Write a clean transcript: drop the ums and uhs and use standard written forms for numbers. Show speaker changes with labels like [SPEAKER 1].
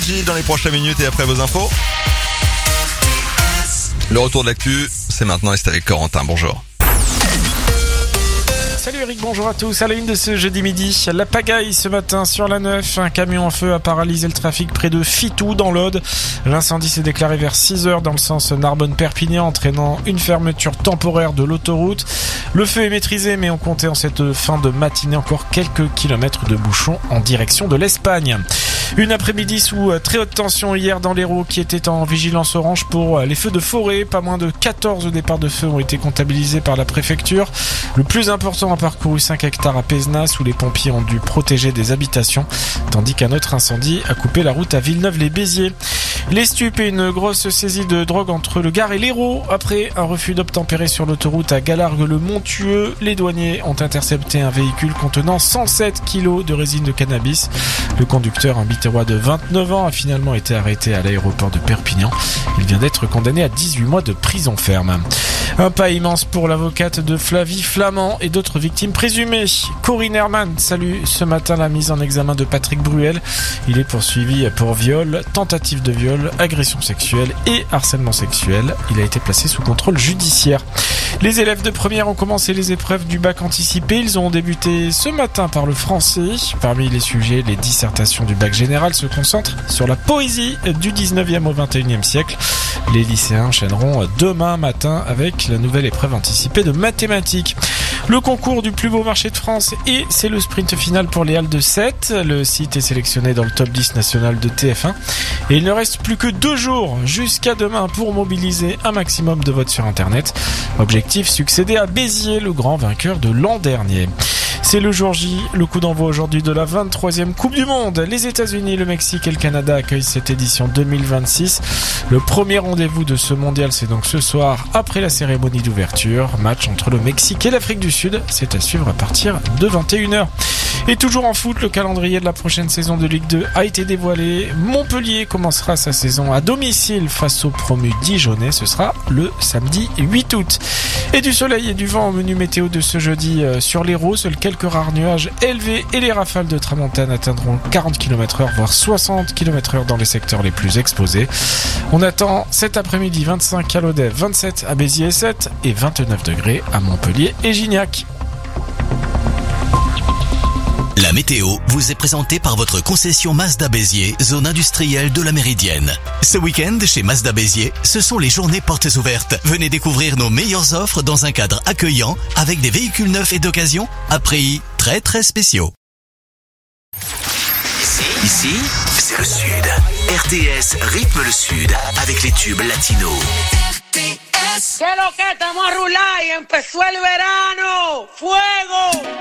[SPEAKER 1] Dans les prochaines minutes et après vos infos. Le retour de l'actu, c'est maintenant et c'est avec Corentin. Bonjour.
[SPEAKER 2] Salut Eric, bonjour à tous. À la une de ce jeudi midi, la pagaille ce matin sur la 9. Un camion en feu a paralysé le trafic près de Fitou dans l'Aude. L'incendie s'est déclaré vers 6h dans le sens Narbonne-Perpignan, entraînant une fermeture temporaire de l'autoroute. Le feu est maîtrisé, mais on comptait en cette fin de matinée encore quelques kilomètres de bouchons en direction de l'Espagne. Une après-midi sous très haute tension hier dans l'Hérault qui était en vigilance orange pour les feux de forêt. Pas moins de 14 départs de feu ont été comptabilisés par la préfecture. Le plus important a parcouru 5 hectares à Pézenas où les pompiers ont dû protéger des habitations, tandis qu'un autre incendie a coupé la route à Villeneuve-les-Béziers. Les stupes et une grosse saisie de drogue entre le Gard et l'Hérault. Après un refus d'obtempérer sur l'autoroute à Galargues-le-Montueux, les douaniers ont intercepté un véhicule contenant 107 kilos de résine de cannabis. Le conducteur, un biterrois de 29 ans, a finalement été arrêté à l'aéroport de Perpignan. Il vient d'être condamné à 18 mois de prison ferme. Un pas immense pour l'avocate de Flavie Flament et d'autres victimes présumées. Corinne Herman salue ce matin la mise en examen de Patrick Bruel. Il est poursuivi pour viol, tentative de viol, agression sexuelle et harcèlement sexuel. Il a été placé sous contrôle judiciaire. Les élèves de première ont commencé les épreuves du bac anticipé. Ils ont débuté ce matin par le français. Parmi les sujets, les dissertations du bac général se concentrent sur la poésie du 19e au 21e siècle. Les lycéens enchaîneront demain matin avec la nouvelle épreuve anticipée de mathématiques. Le concours du plus beau marché de France et c'est le sprint final pour les Halles de 7. Le site est sélectionné dans le top 10 national de TF1 et il ne reste plus que 2 jours jusqu'à demain pour mobiliser un maximum de votes sur internet. Objectif, succéder à Béziers, le grand vainqueur de l'an dernier. C'est le jour J, le coup d'envoi aujourd'hui de la 23e Coupe du Monde. Les États-Unis, le Mexique et le Canada accueillent cette édition 2026. Le premier rendez-vous de ce mondial, c'est donc ce soir après la cérémonie d'ouverture. Match entre le Mexique et l'Afrique du Sud, c'est à suivre à partir de 21h. Et toujours en foot, le calendrier de la prochaine saison de Ligue 2 a été dévoilé. Montpellier commencera sa saison à domicile face au promu Dijonais. Ce sera le samedi 8 août. Et du soleil et du vent au menu météo de ce jeudi sur l'Hérault. Seuls quelques rares nuages élevés et les rafales de tramontane atteindront 40 km/h voire 60 km/h dans les secteurs les plus exposés. On attend cet après-midi 25 à Lodève, 27 à Béziers et 7 et 29 degrés à Montpellier et Gignac.
[SPEAKER 3] La météo vous est présentée par votre concession Mazda Béziers, zone industrielle de la Méridienne. Ce week-end, chez Mazda Béziers, ce sont les journées portes ouvertes. Venez découvrir nos meilleures offres dans un cadre accueillant avec des véhicules neufs et d'occasion à prix très très spéciaux.
[SPEAKER 4] Ici, c'est le Sud. RTS rythme le Sud avec les tubes latinos.
[SPEAKER 5] ¿Qué lo que estamos a rular y empezó el verano? ¡Fuego!